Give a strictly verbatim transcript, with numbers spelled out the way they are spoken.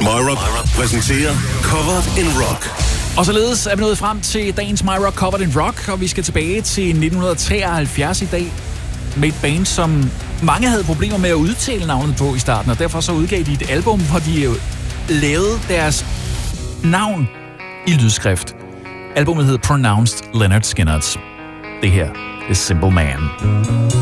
MyRock præsenterer Covered in Rock. Og således er vi nået frem til dagens MyRock Covered in Rock, og vi skal tilbage til nitten treoghalvfjerds i dag med et band, som mange havde problemer med at udtale navnet på i starten, og derfor så udgav de et album, hvor de lavede deres navn i lydskrift. Albumet hed Pronounced Lynyrd Skynyrd. Det her er Simple Man.